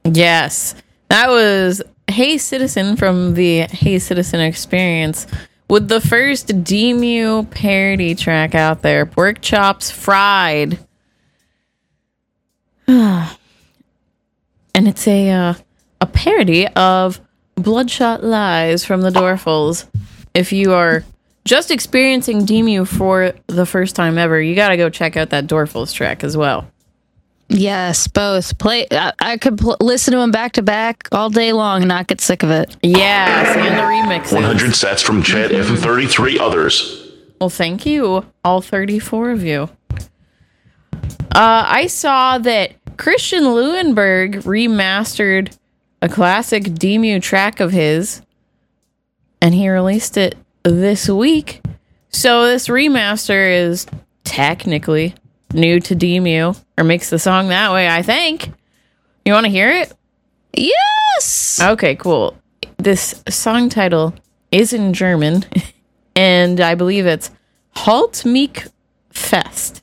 Yes. That was Hey Citizen from the Hey Citizen Experience with the first Demu parody track out there, Pork Chops Fried. And it's a parody of Bloodshot Lies from the Dorfles. If you are just experiencing Demu for the first time ever, you got to go check out that Dorfles track as well. Yes, both. I could listen to them back to back all day long and not get sick of it. Yes, and the remixes. 100 sets from Chet F and 33 others. Well, thank you, all 34 of you. I saw that Christian Leuenberg remastered a classic Demu track of his, and he released it this week. So this remaster is technically new to Demu, or makes the song that way, I think. You want to hear it? Yes! Okay, cool. This song title is in German, and I believe it's Halt mich fest.